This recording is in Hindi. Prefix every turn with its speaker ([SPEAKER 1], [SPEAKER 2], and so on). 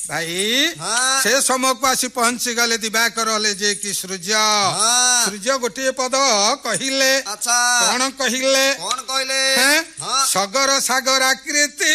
[SPEAKER 1] भाई
[SPEAKER 2] हाँ।
[SPEAKER 1] से समय को आसी पहुंची गले दिवाकर हले जे कि सूर्य
[SPEAKER 2] हाँ।
[SPEAKER 1] सूर्य गोटे पद कहिले
[SPEAKER 2] अच्छा
[SPEAKER 1] कौन कहिले
[SPEAKER 2] कौन कहले
[SPEAKER 1] हैं?
[SPEAKER 2] हाँ।
[SPEAKER 1] सगर सागर आकृति